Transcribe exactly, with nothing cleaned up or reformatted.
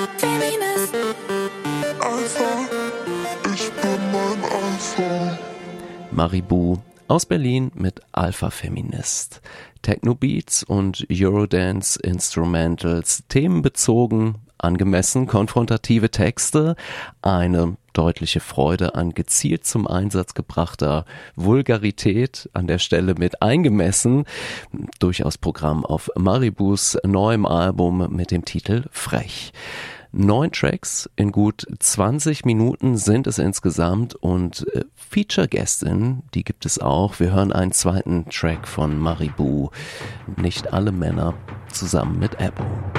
Feminist. Alpha, ich bin mein Alpha. Maribou aus Berlin mit Alpha Feminist. Techno-Beats und Eurodance-Instrumentals, themenbezogen, angemessen, konfrontative Texte, eine deutliche Freude an gezielt zum Einsatz gebrachter Vulgarität, an der Stelle mit eingemessen, durchaus Programm auf Maribous neuem Album mit dem Titel Frech. Neun Tracks in gut zwanzig Minuten sind es insgesamt und äh, Feature-Gästin, die gibt es auch. Wir hören einen zweiten Track von Maribou, Nicht alle Männer, zusammen mit Ebo.